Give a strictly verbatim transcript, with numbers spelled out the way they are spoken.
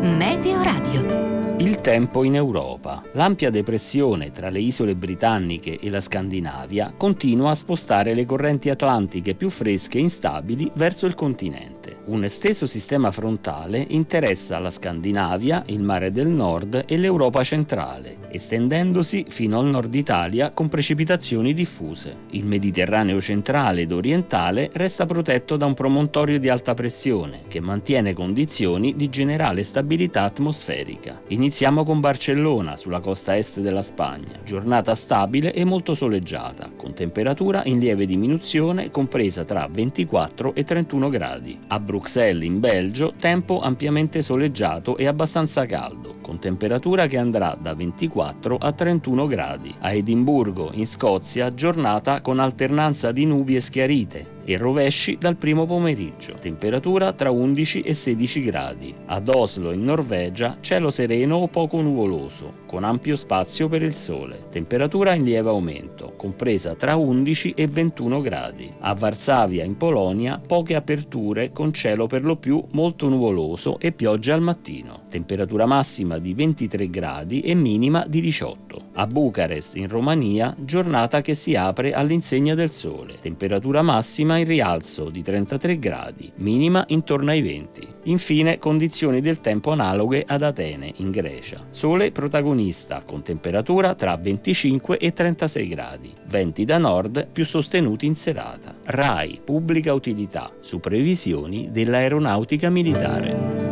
Meteo Radio. Il tempo in Europa. L'ampia depressione tra le isole britanniche e la Scandinavia continua a spostare le correnti atlantiche più fresche e instabili verso il continente. Un esteso sistema frontale interessa la Scandinavia, il Mare del Nord e l'Europa centrale, estendendosi fino al nord Italia con precipitazioni diffuse. Il Mediterraneo centrale ed orientale resta protetto da un promontorio di alta pressione che mantiene condizioni di generale stabilità atmosferica. Iniziamo con Barcellona, sulla costa est della Spagna. Giornata stabile e molto soleggiata, con temperatura in lieve diminuzione compresa tra ventiquattro e trentuno gradi. A Bruxelles, in Belgio, tempo ampiamente soleggiato e abbastanza caldo, con temperatura che andrà da ventiquattro a trentuno gradi. A Edimburgo, in Scozia, giornata con alternanza di nubi e schiarite e rovesci dal primo pomeriggio, temperatura tra undici e sedici gradi. Ad Oslo, in Norvegia, cielo sereno o poco nuvoloso, con ampio spazio per il sole, temperatura in lieve aumento, compresa tra undici e ventuno gradi. A Varsavia, in Polonia, poche aperture con cielo per lo più molto nuvoloso e pioggia al mattino, temperatura massima di ventitré gradi e minima di diciotto. A Bucarest, in Romania, giornata che si apre all'insegna del sole, temperatura massima in rialzo di trentatré gradi, minima intorno ai venti. Infine, condizioni del tempo analoghe ad Atene, in Grecia. Sole protagonista, con temperatura tra venticinque e trentasei gradi. Venti da nord più sostenuti in serata. RAI, pubblica utilità, su previsioni dell'aeronautica militare.